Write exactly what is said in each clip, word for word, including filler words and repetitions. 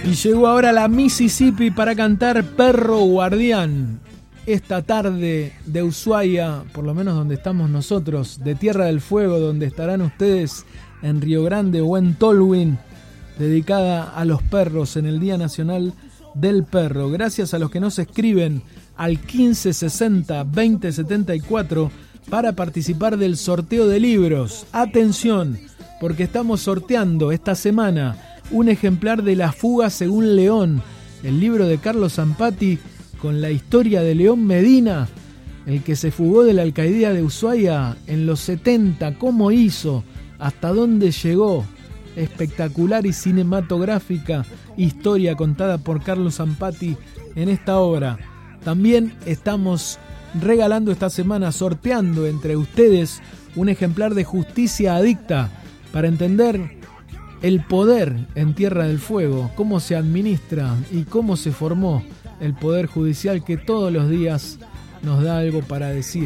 Y llegó ahora la Mississippi para cantar Perro Guardián. Esta tarde de Ushuaia, por lo menos donde estamos nosotros, de Tierra del Fuego, donde estarán ustedes en Río Grande o en Tolwyn, dedicada a los perros en el Día Nacional del Perro. Gracias a los que nos escriben al quince sesenta veinte setenta y cuatro para participar del sorteo de libros. Atención, porque estamos sorteando esta semana un ejemplar de La Fuga según León, el libro de Carlos Zampati con la historia de León Medina, el que se fugó de la alcaldía de Ushuaia en los setenta, cómo hizo, hasta dónde llegó. Espectacular y cinematográfica historia contada por Carlos Zampati en esta obra. También estamos regalando esta semana, sorteando entre ustedes un ejemplar de Justicia Adicta para entender el poder en Tierra del Fuego, cómo se administra y cómo se formó el Poder Judicial, que todos los días nos da algo para decir.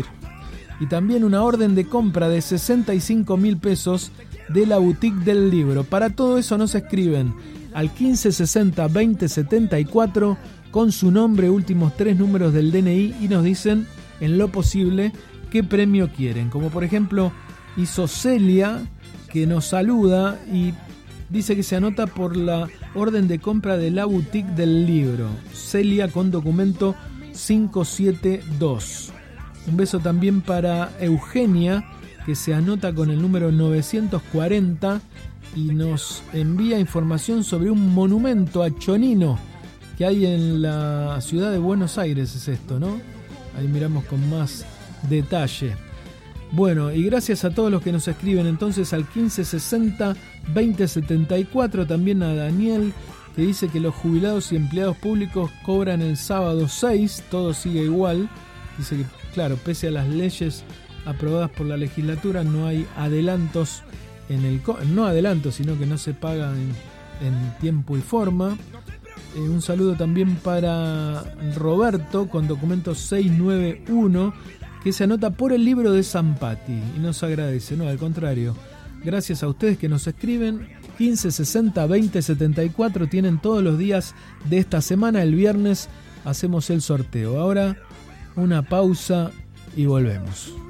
Y también una orden de compra de sesenta y cinco mil pesos de la Boutique del Libro. Para todo eso nos escriben al quince sesenta veinte setenta y cuatro con su nombre, últimos tres números del D N I, y nos dicen en lo posible qué premio quieren. Como por ejemplo hizo Celia, que nos saluda y dice que se anota por la orden de compra de la Boutique del Libro. Celia con documento cinco siete dos. Un beso también para Eugenia, que se anota con el número novecientos cuarenta y nos envía información sobre un monumento a Chonino que hay en la ciudad de Buenos Aires, es esto, ¿no? Ahí miramos con más detalle. Bueno, y gracias a todos los que nos escriben entonces al quince sesenta veinte setenta y cuatro, también a Daniel, que dice que los jubilados y empleados públicos cobran el sábado seis, todo sigue igual. Dice que, claro, pese a las leyes aprobadas por la legislatura, no hay adelantos en el co- no adelantos, sino que no se paga en, en tiempo y forma. Eh, un saludo también para Roberto con documento seiscientos noventa y uno, que se anota por el libro de Zampati y nos agradece. No, al contrario, gracias a ustedes que nos escriben. Quince sesenta veinte setenta y cuatro tienen todos los días de esta semana. El viernes hacemos el sorteo. Ahora una pausa y volvemos.